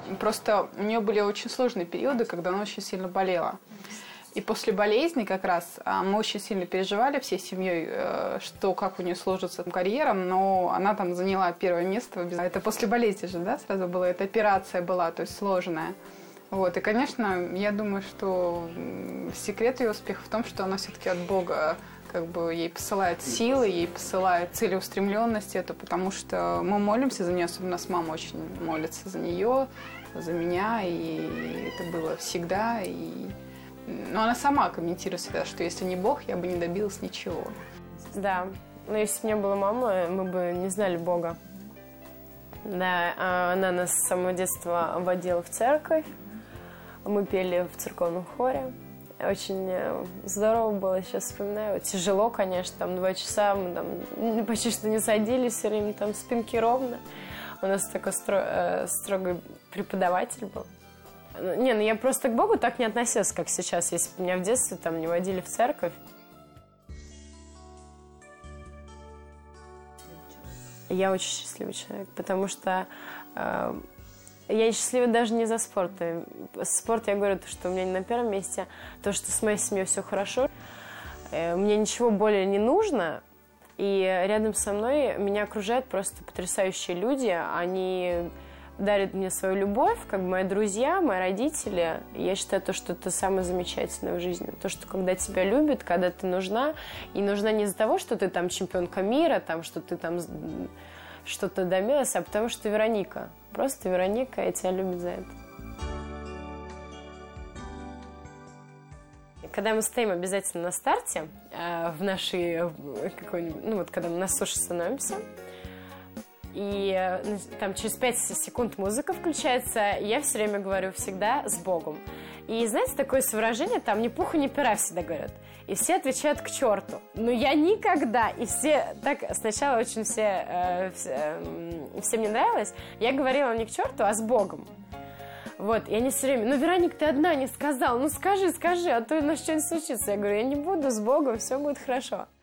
Просто у нее были очень сложные периоды, когда она очень сильно болела. И после болезни как раз мы очень сильно переживали всей семьей, что как у нее сложится карьера, но она там заняла первое место. Это после болезни же, да, сразу было, эта операция была, то есть сложная. Вот, и, конечно, я думаю, что секрет ее успеха в том, что она все-таки от Бога как бы ей посылает силы, ей посылает целеустремленность эту, потому что мы молимся за нее, особенно нас мама очень молится за нее, за меня, и это было всегда, но она сама комментирует всегда, что если не Бог, я бы не добилась ничего. Да, но если бы не было мамы, мы бы не знали Бога. Да, она нас с самого детства водила в церковь, мы пели в церковном хоре. Очень здорово было, сейчас вспоминаю. Тяжело, конечно, там 2 часа мы там почти что не садились, все время там спинки ровно. У нас такой строгий преподаватель был. Не, ну я просто к Богу так не относилась, как сейчас. Если бы меня в детстве там не водили в церковь. Я очень счастливый человек, потому что я счастлива даже не за спорт. Спорт, я говорю, что у меня не на первом месте, то, что с моей семьей все хорошо. Мне ничего более не нужно. И рядом со мной меня окружают просто потрясающие люди. Они дарят мне свою любовь, как бы мои друзья, мои родители. Я считаю, что это самое замечательное в жизни. То, что когда тебя любят, когда ты нужна. И нужна не из-за того, что ты там чемпионка мира, там, что ты там что-то добилась, а потому что ты Вероника. Просто Вероника, и тебя любят за это. Когда мы стоим обязательно на старте, в нашей какой-нибудь, когда мы на суше становимся, и там через 5 секунд музыка включается, я все время говорю всегда «с Богом». И знаете, такое выражение, там ни пуха, ни пера всегда говорят. И все отвечают «к черту». Но я никогда, и все так сначала очень всем не нравилось, я говорила не «к черту», а «с Богом». Вот, и они все время, Вероника, ты одна не сказала, скажи, а то у нас что-нибудь случится. Я говорю, я не буду, с Богом, все будет хорошо.